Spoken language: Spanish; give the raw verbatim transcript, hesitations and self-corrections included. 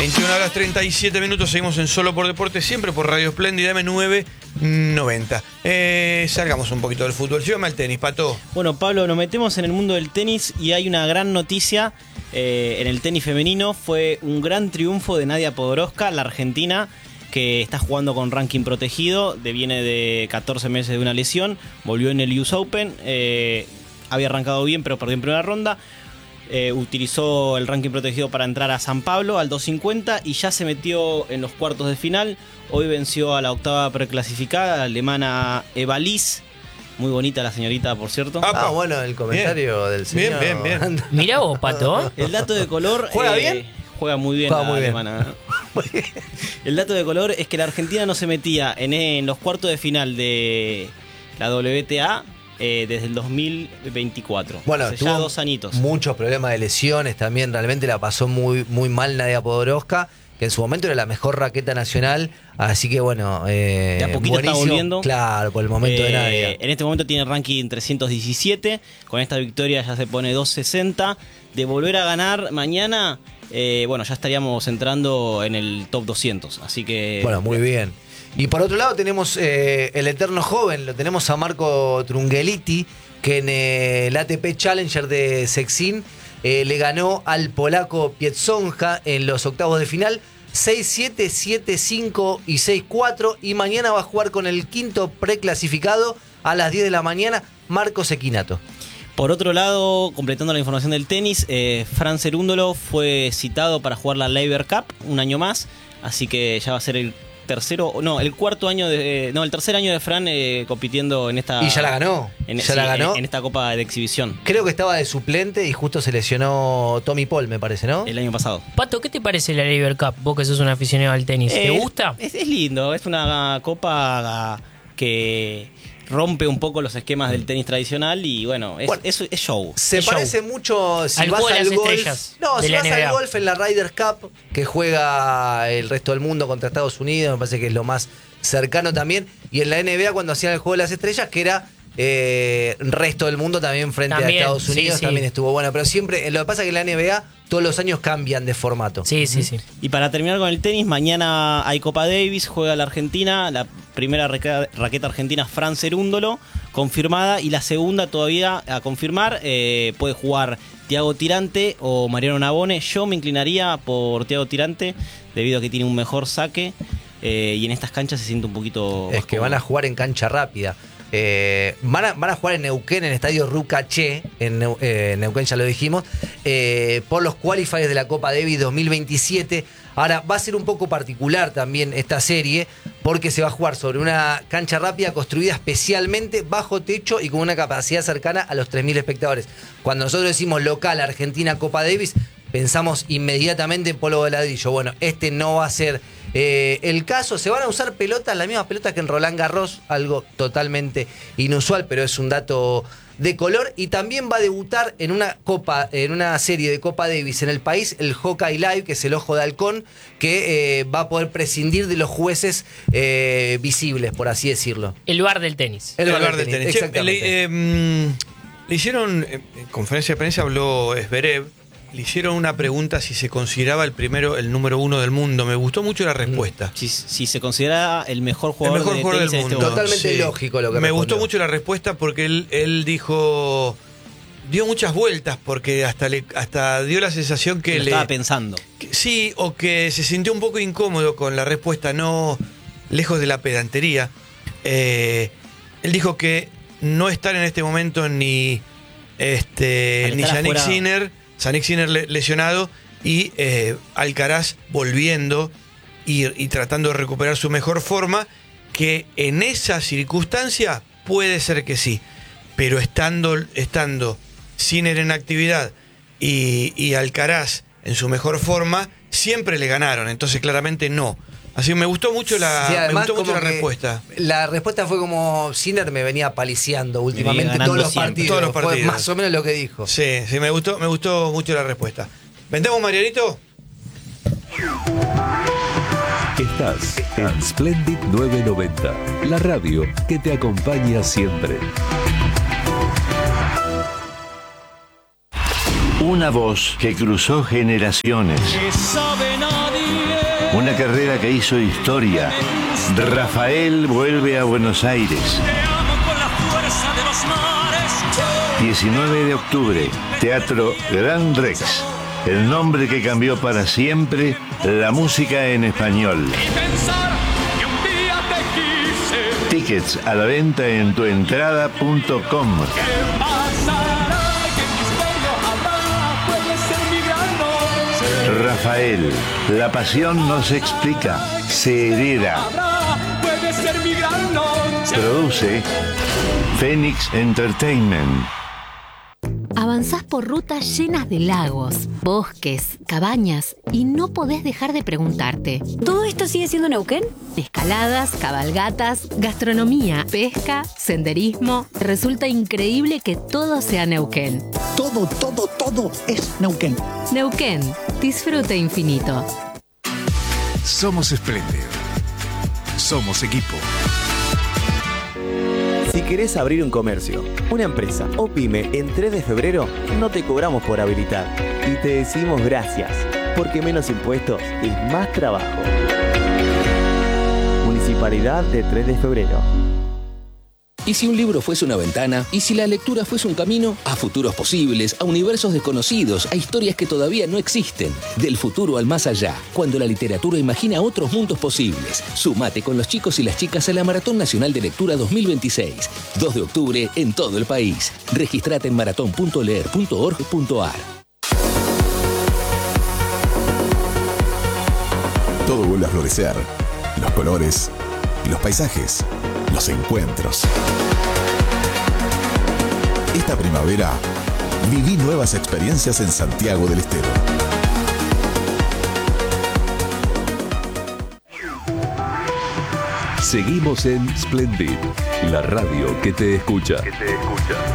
veintiuna horas treinta y siete minutos, seguimos en Solo por Deporte, siempre por Radio Espléndida M nueve noventa. Eh, salgamos un poquito del fútbol, llévame al tenis, Pato. Bueno, Pablo, nos metemos en el mundo del tenis y hay una gran noticia eh, en el tenis femenino. Fue un gran triunfo de Nadia Podoroska, la argentina, que está jugando con ranking protegido, de, viene de catorce meses de una lesión, volvió en el U S Open, eh, había arrancado bien pero perdió en primera ronda. Eh, utilizó el ranking protegido para entrar a San Pablo al doscientos cincuenta y ya se metió en los cuartos de final. Hoy venció a la octava preclasificada, la alemana Eva Liz. Muy bonita la señorita, por cierto. Ah, bueno, el comentario bien. del señor. Bien, bien, bien. Mirá vos, Pato. El dato de color... ¿Juega eh, bien? Juega muy bien Juega la muy bien. alemana. El dato de color es que la Argentina no se metía en, en los cuartos de final de la W T A Eh, desde el dos mil veinticuatro. Bueno, hace tuvo ya dos añitos. Muchos problemas de lesiones también. Realmente la pasó muy, muy mal Nadia Podoroska, que en su momento era la mejor raqueta nacional. Así que bueno, eh, de a poquito buenísimo. está volviendo. Claro, por el momento Eh, de Nadia. En este momento tiene ranking trescientos diecisiete. Con esta victoria ya se pone doscientos sesenta. De volver a ganar mañana, eh, bueno, ya estaríamos entrando en el top doscientos. Así que... Bueno, muy bien. Y por otro lado tenemos eh, el eterno joven, lo tenemos a Marco Trungeliti, que en eh, el A T P Challenger de Szczecin eh, le ganó al polaco Pieczonka en los octavos de final, seis siete, siete cinco y seis cuatro, y mañana va a jugar con el quinto preclasificado a las diez de la mañana, Marco Cecchinato. Por otro lado, completando la información del tenis, eh, Fran Cerúndolo fue citado para jugar la Laver Cup un año más, así que ya va a ser el tercero, no, el cuarto año de, no, el tercer año de Fran eh, compitiendo en esta... Y ya la ganó, en, ya sí, la ganó. En, en esta Copa de Exhibición. Creo que estaba de suplente y justo se lesionó Tommy Paul, me parece, ¿no? El año pasado. Pato, ¿qué te parece la Laver Cup? Vos que sos un aficionado al tenis. ¿Te Eh, gusta? Es, es lindo, es una copa que rompe un poco los esquemas del tenis tradicional y bueno, es, Bueno, es, es show. Se Es parece show. mucho si Al vas juego de al las golf. estrellas No, de si la vas N B A. al golf en la Ryder Cup, que juega el resto del mundo contra Estados Unidos, me parece que es lo más cercano también. Y en la N B A cuando hacían el juego de las estrellas, que era eh, resto del mundo también frente También, a Estados sí, Unidos, sí. también estuvo bueno. Pero siempre, lo que pasa es que en la N B A todos los años cambian de formato. Sí, sí, sí. Y para terminar con el tenis, mañana hay Copa Davis, juega la Argentina, la primera raqueta, raqueta argentina Fran Cerúndolo, confirmada, y la segunda todavía a confirmar, eh, puede jugar Thiago Tirante o Mariano Navone. Yo me inclinaría por Thiago Tirante, debido a que tiene un mejor saque, eh, y en estas canchas se siente un poquito... Es más que cómodo. van a jugar en cancha rápida. Eh, van, a, van a jugar en Neuquén, en el estadio Rucaché, en Neu- eh, Neuquén ya lo dijimos, eh, por los qualifiers de la Copa Davis dos mil veintisiete. Ahora, va a ser un poco particular también esta serie, porque se va a jugar sobre una cancha rápida construida especialmente bajo techo y con una capacidad cercana a los tres mil espectadores. Cuando nosotros decimos local Argentina Copa Davis, pensamos inmediatamente en polvo de ladrillo. Bueno, este no va a ser eh, el caso. Se van a usar pelotas, las mismas pelotas que en Roland Garros, algo totalmente inusual, pero es un dato de color. Y también va a debutar en una copa, en una serie de Copa Davis en el país, el Hawkeye Live, que es el ojo de halcón, que eh, va a poder prescindir de los jueces eh, visibles, por así decirlo. El lugar del tenis. El El bar bar del del tenis, tenis. Che, exactamente. le, eh, mm, le hicieron, eh, en conferencia de prensa habló Zverev, le hicieron una pregunta si se consideraba el primero, el número uno del mundo. Me gustó mucho la respuesta. Si, si se considera el mejor El jugador, mejor de jugador tenis del en este mundo. momento. Totalmente lógico lo que Me respondió. gustó mucho la respuesta porque él, él dijo, dio muchas vueltas porque hasta le, hasta dio la sensación que Lo le estaba pensando. que- sí, o que se sintió un poco incómodo con la respuesta, no lejos de la pedantería. Eh, él dijo que no están en este momento ni este Al ni estar Yannick afuera. Sinner, Yannick Sinner le- lesionado y eh, Alcaraz volviendo y, y tratando de recuperar su mejor forma, que en esa circunstancia puede ser que sí, pero estando, estando Sinner en actividad y, y Alcaraz en su mejor forma, siempre le ganaron, entonces claramente no. Así que me gustó mucho la, Sí, me además, gustó mucho como la que respuesta. La respuesta fue como Sinner me venía paliciando últimamente ganando todos los, siempre. partidos. Todos los Fue partidos. más o menos lo que dijo. Sí, sí, me gustó, me gustó mucho la respuesta. ¿Vendemos, Marianito? Estás en Splendid novecientos noventa, la radio que te acompaña siempre. Una voz que cruzó generaciones. Que sabe nadie Una carrera que hizo historia. Rafael vuelve a Buenos Aires. diecinueve de octubre, Teatro Gran Rex. El nombre que cambió para siempre la música en español. Tickets a la venta en tuentrada punto com. Rafael, la pasión no se explica, se hereda. Produce Phoenix Entertainment. Avanzás por rutas llenas de lagos, bosques, cabañas y no podés dejar de preguntarte: ¿todo esto sigue siendo Neuquén? Escaladas, cabalgatas, gastronomía, pesca, senderismo. Resulta increíble que todo sea Neuquén. Todo, todo, todo es Neuquén. Neuquén, disfrute infinito. Somos Splendid. Somos equipo. Si querés abrir un comercio, una empresa o pyme en tres de febrero, no te cobramos por habilitar. Y te decimos gracias, porque menos impuestos es más trabajo. Municipalidad de tres de febrero. ¿Y si un libro fuese una ventana? ¿Y si la lectura fuese un camino? A futuros posibles, a universos desconocidos, a historias que todavía no existen. Del futuro al más allá, cuando la literatura imagina otros mundos posibles. Sumate con los chicos y las chicas a la Maratón Nacional de Lectura dos mil veintiséis. dos de octubre en todo el país. Registrate en maratón punto leer punto org punto ar. Todo vuelve a florecer. Los colores, los paisajes, los encuentros. Esta primavera, viví nuevas experiencias en Santiago del Estero. Seguimos en Splendid, la radio que te escucha. Que te escucha.